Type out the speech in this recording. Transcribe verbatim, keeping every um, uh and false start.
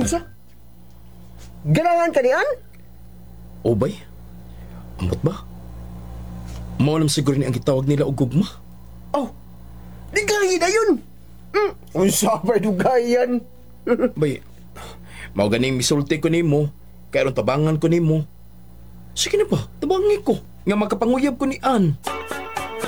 Unsa? Ganahan ka niyan? O bay? Ambot ba? Mao lang siguro ni ang gitawag nila og gugma. Oh, ligay na yun. Mm, unsa ba dugayan? Bay, mao ganing misulti ko nimo, kay aron tabangan ko nimo. Sige na pa, tabangi ko nga makapanguyab ko ni Ann.